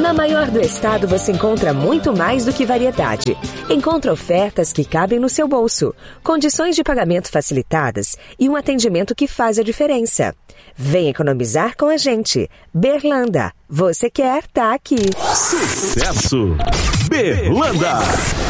Na maior do estado você encontra muito mais do que variedade. Encontra ofertas que cabem no seu bolso, condições de pagamento facilitadas e um atendimento que faz a diferença. Vem economizar com a gente. Berlanda, você quer, tá aqui. Sucesso! Berlanda!